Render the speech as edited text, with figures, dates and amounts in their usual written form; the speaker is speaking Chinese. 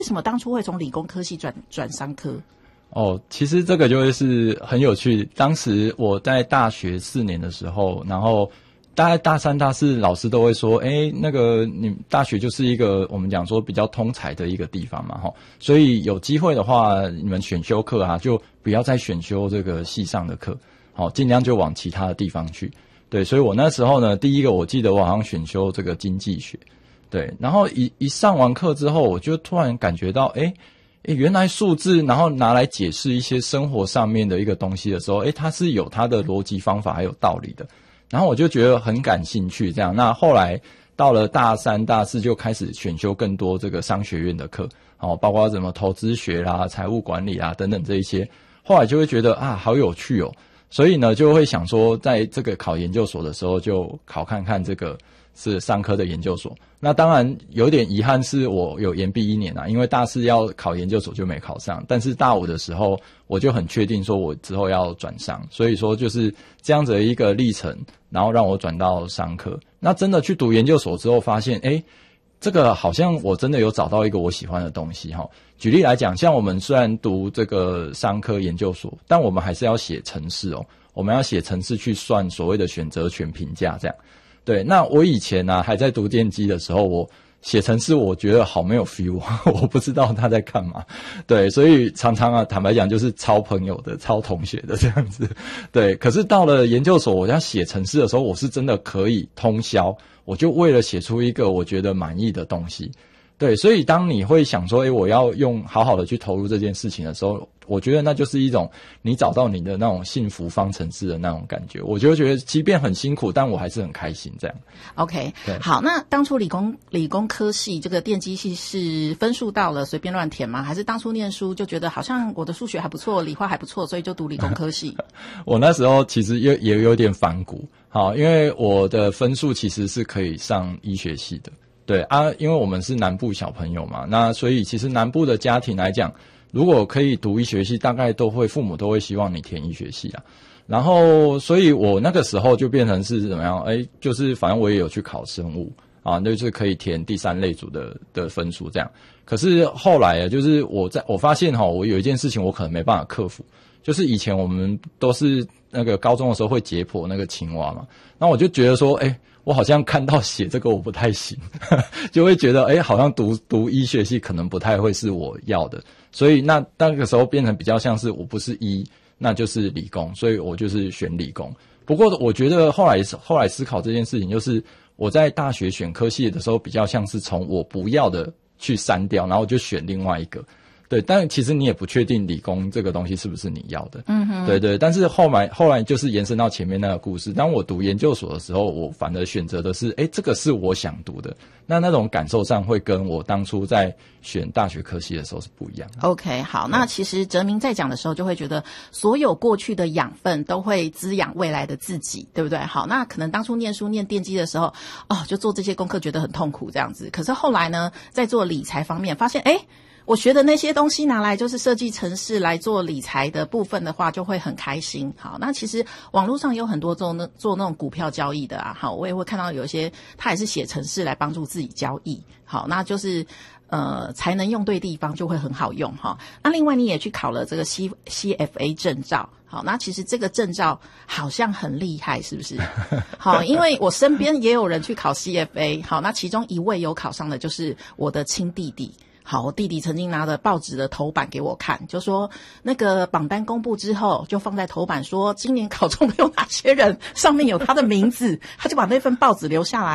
为什么当初会从理工科系转商科？ 其实这个就会是很有趣。当时我在大学4年的时候，然后大概大3、大4老师都会说，那个你大学就是一个我们讲说比较通才的一个地方嘛，所以有机会的话，你们选修课啊，就不要再选修这个系上的课，尽量就往其他的地方去。对，所以我那时候呢，第一个我记得我好像选修这个经济学，对，然后一上完课之后，我就突然感觉到，原来数字然后拿来解释一些生活上面的一个东西的时候，它是有它的逻辑方法还有道理的。然后我就觉得很感兴趣这样。那后来到了大3、大4就开始选修更多这个商学院的课，包括什么投资学啦、财务管理啦等等这一些。后来就会觉得好有趣哦。所以呢就会想说在这个考研究所的时候就考看看这个是商科的研究所。那当然有点遗憾是我有延毕1年因为大4要考研究所就没考上，但是大5的时候我就很确定说我之后要转商，所以说就是这样子的一个历程，然后让我转到商科。那真的去读研究所之后发现这个好像我真的有找到一个我喜欢的东西举例来讲，像我们虽然读这个商科研究所，但我们还是要写程式我们要写程式去算所谓的选择权评价这样。对，那我以前还在读电机的时候，我写程式我觉得好没有 feel 我不知道他在干嘛。对，所以常常坦白讲就是抄朋友的、抄同学的这样子。对，可是到了研究所我要写程式的时候，我是真的可以通宵，我就为了写出一个我觉得满意的东西。对，所以当你会想说我要用好好的去投入这件事情的时候，我觉得那就是一种你找到你的那种幸福方程式的那种感觉。我就觉得即便很辛苦，但我还是很开心这样。 OK， 好，那当初理工科系这个电机系是分数到了随便乱填吗？还是当初念书就觉得好像我的数学还不错，理化还不错，所以就读理工科系？ 我那时候其实也有点反骨，因为我的分数其实是可以上医学系的。对因为我们是南部小朋友嘛，那所以其实南部的家庭来讲，如果可以读医学系，大概父母都会希望你填医学系然后所以我那个时候就变成是怎么样就是反正我也有去考生物就是可以填第3类组的分数这样。可是后来就是我发现我有一件事情我可能没办法克服，就是以前我们都是那个高中的时候会解剖那个青蛙嘛，那我就觉得说我好像看到血这个我不太行就会觉得好像读医学系可能不太会是我要的，所以那个时候变成比较像是我不是医那就是理工，所以我就是选理工。不过我觉得后来思考这件事情，就是我在大学选科系的时候比较像是从我不要的去删掉，然后就选另外一个。对，但其实你也不确定理工这个东西是不是你要的。对对，但是后来就是延伸到前面那个故事。当我读研究所的时候，我反而选择的是这个是我想读的。那种感受上会跟我当初在选大学科系的时候是不一样的。 OK， 好，那其实哲明在讲的时候就会觉得所有过去的养分都会滋养未来的自己，对不对？好，那可能当初念书念电机的时候就做这些功课觉得很痛苦这样子，可是后来呢在做理财方面发现我学的那些东西拿来就是设计程式来做理财的部分的话就会很开心。好，那其实网络上有很多做那种股票交易的好，我也会看到有一些他也是写程式来帮助自己交易。好，那就是才能用对地方就会很好用那另外你也去考了这个 CFA 证照。好，那其实这个证照好像很厉害，是不是？好，因为我身边也有人去考 CFA。好，那其中一位有考上的就是我的亲弟弟。好，我弟弟曾经拿着报纸的头版给我看，就说那个榜单公布之后就放在头版说今年考中的有哪些人，上面有他的名字，他就把那份报纸留下来